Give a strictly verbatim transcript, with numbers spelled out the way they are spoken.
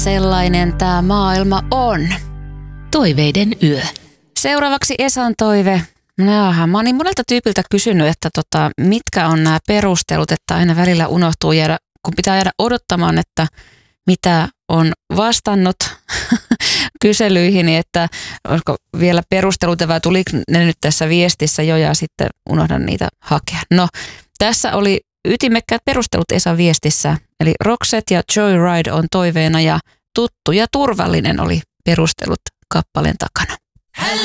Sellainen tämä maailma on. Toiveiden yö. Seuraavaksi Esan toive. Jaha, mä oon niin monelta tyypiltä kysynyt, että tota, mitkä on nämä perustelut, että aina välillä unohtuu jäädä, kun pitää jäädä odottamaan, että mitä on vastannut kyselyihin, että olisiko vielä perusteluita vai tuliko ne nyt tässä viestissä jo ja sitten unohdan niitä hakea. No, tässä oli ytimekkäät perustelut Esan viestissä, eli Roxette ja Joyride on toiveena ja tuttu ja turvallinen oli perustelut kappaleen takana.